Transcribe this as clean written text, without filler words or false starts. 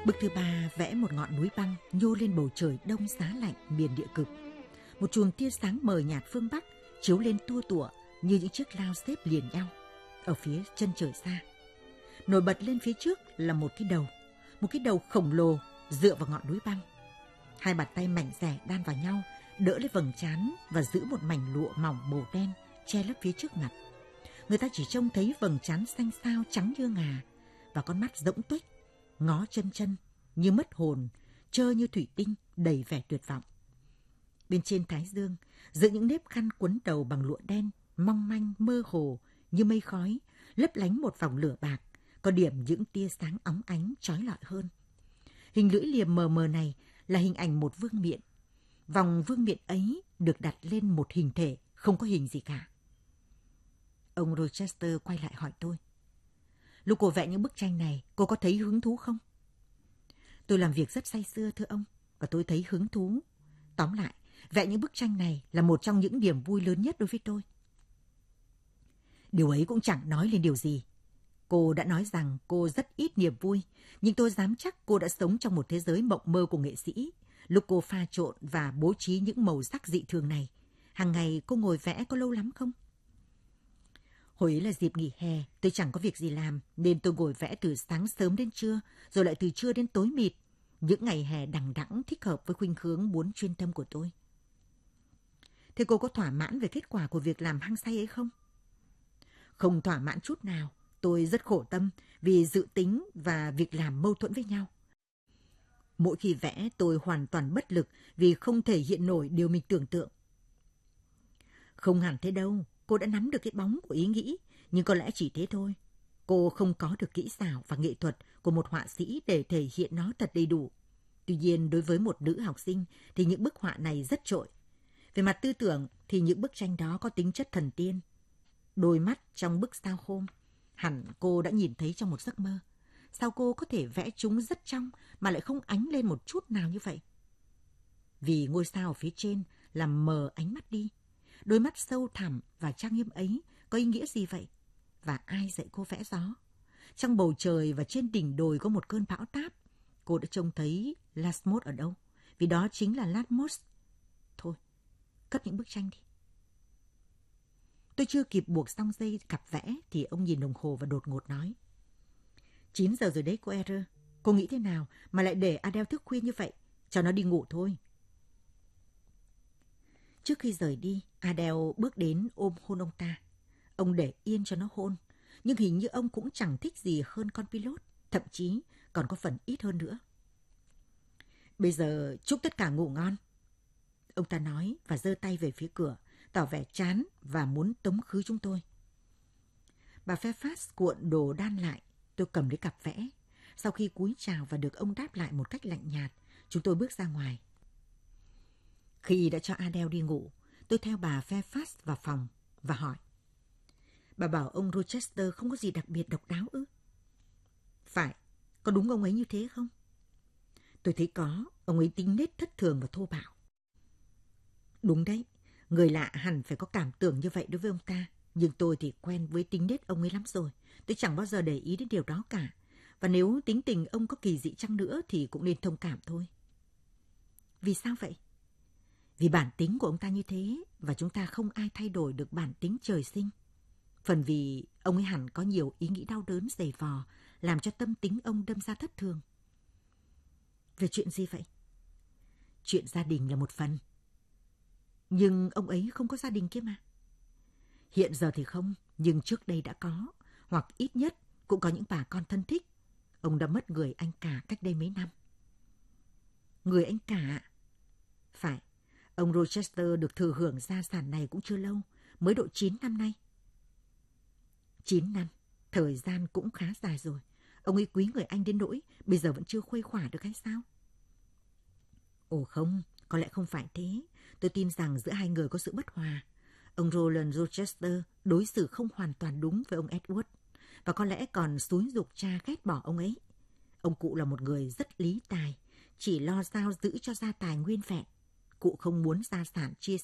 Bức thứ ba vẽ một ngọn núi băng nhô lên bầu trời đông giá lạnh miền địa cực. Một chùm tia sáng mờ nhạt phương Bắc chiếu lên tua tủa như những chiếc lao xếp liền nhau. Ở phía chân trời xa, nổi bật lên phía trước là một cái đầu khổng lồ dựa vào ngọn núi băng. Hai bàn tay mảnh dẻ đan vào nhau, đỡ lấy vầng trán và giữ một mảnh lụa mỏng màu đen che lấp phía trước mặt. Người ta chỉ trông thấy vầng trán xanh xao trắng như ngà và con mắt rỗng tuếch, ngó chân chân như mất hồn, trơ như thủy tinh, đầy vẻ tuyệt vọng. Bên trên thái dương, giữa những nếp khăn quấn đầu bằng lụa đen, mong manh mơ hồ như mây khói, lấp lánh một vòng lửa bạc, có điểm những tia sáng óng ánh chói lọi hơn. Hình lưỡi liềm mờ mờ này là hình ảnh một vương miện. Vòng vương miện ấy được đặt lên một hình thể không có hình gì cả. Ông Rochester quay lại hỏi tôi. Lúc cô vẽ những bức tranh này, cô có thấy hứng thú không? Tôi làm việc rất say sưa thưa ông, và tôi thấy hứng thú. Tóm lại, vẽ những bức tranh này là một trong những niềm vui lớn nhất đối với tôi. Điều ấy cũng chẳng nói lên điều gì. Cô đã nói rằng cô rất ít niềm vui, nhưng tôi dám chắc cô đã sống trong một thế giới mộng mơ của nghệ sĩ. Lúc cô pha trộn và bố trí những màu sắc dị thường này, hàng ngày cô ngồi vẽ có lâu lắm không? Hồi ấy là dịp nghỉ hè, tôi chẳng có việc gì làm, nên tôi ngồi vẽ từ sáng sớm đến trưa, rồi lại từ trưa đến tối mịt. Những ngày hè đằng đẵng thích hợp với khuynh hướng muốn chuyên tâm của tôi. Thế cô có thỏa mãn về kết quả của việc làm hăng say ấy không? Không thỏa mãn chút nào. Tôi rất khổ tâm vì dự tính và việc làm mâu thuẫn với nhau. Mỗi khi vẽ tôi hoàn toàn bất lực vì không thể hiện nổi điều mình tưởng tượng. Không hẳn thế đâu, cô đã nắm được cái bóng của ý nghĩ, nhưng có lẽ chỉ thế thôi. Cô không có được kỹ xảo và nghệ thuật của một họa sĩ để thể hiện nó thật đầy đủ. Tuy nhiên, đối với một nữ học sinh thì những bức họa này rất trội. Về mặt tư tưởng thì những bức tranh đó có tính chất thần tiên. Đôi mắt trong bức sao hôm, hẳn cô đã nhìn thấy trong một giấc mơ. Sao cô có thể vẽ chúng rất trong mà lại không ánh lên một chút nào như vậy? Vì ngôi sao ở phía trên làm mờ ánh mắt đi. Đôi mắt sâu thẳm và trang nghiêm ấy có ý nghĩa gì vậy? Và ai dạy cô vẽ gió? Trong bầu trời và trên đỉnh đồi có một cơn bão táp. Cô đã trông thấy Lasmos ở đâu? Vì đó chính là Lasmos. Thôi, cất những bức tranh đi. Tôi chưa kịp buộc xong dây cặp vẽ thì ông nhìn đồng hồ và đột ngột nói. 9 giờ rồi đấy cô Error. Cô nghĩ thế nào mà lại để Adele thức khuya như vậy? Cho nó đi ngủ thôi. Trước khi rời đi, Adele bước đến ôm hôn ông ta. Ông để yên cho nó hôn, nhưng hình như ông cũng chẳng thích gì hơn con pilot, thậm chí còn có phần ít hơn nữa. Bây giờ chúc tất cả ngủ ngon. Ông ta nói và giơ tay về phía cửa, tỏ vẻ chán và muốn tống khứ chúng tôi. Bà Fairfax cuộn đồ đan lại, tôi cầm lấy cặp vẽ. Sau khi cúi chào và được ông đáp lại một cách lạnh nhạt, chúng tôi bước ra ngoài. Khi đã cho Adele đi ngủ, tôi theo bà Fairfax vào phòng và hỏi. Bà bảo ông Rochester không có gì đặc biệt độc đáo ư? Phải, có đúng ông ấy như thế không? Tôi thấy có, ông ấy tính nết thất thường và thô bạo. Đúng đấy, người lạ hẳn phải có cảm tưởng như vậy đối với ông ta. Nhưng tôi thì quen với tính nết ông ấy lắm rồi. Tôi chẳng bao giờ để ý đến điều đó cả. Và nếu tính tình ông có kỳ dị chăng nữa thì cũng nên thông cảm thôi. Vì sao vậy? Vì bản tính của ông ta như thế và chúng ta không ai thay đổi được bản tính trời sinh. Phần vì ông ấy hẳn có nhiều ý nghĩ đau đớn dày vò làm cho tâm tính ông đâm ra thất thường. Về chuyện gì vậy? Chuyện gia đình là một phần. Nhưng ông ấy không có gia đình kia mà. Hiện giờ thì không, nhưng trước đây đã có, hoặc ít nhất cũng có những bà con thân thích. Ông đã mất người anh cả cách đây mấy năm. Người anh cả? Phải, ông Rochester được thừa hưởng gia sản này cũng chưa lâu, mới độ 9 năm nay. 9 năm, thời gian cũng khá dài rồi. Ông ấy quý người anh đến nỗi bây giờ vẫn chưa khuây khỏa được hay sao? Ồ không, có lẽ không phải thế. Tôi tin rằng giữa hai người có sự bất hòa. Ông Roland Rochester đối xử không hoàn toàn đúng với ông Edward và có lẽ còn xúi giục cha ghét bỏ ông ấy. Ông cụ là một người rất lý tài, chỉ lo sao giữ cho gia tài nguyên vẹn. Cụ không muốn gia sản chia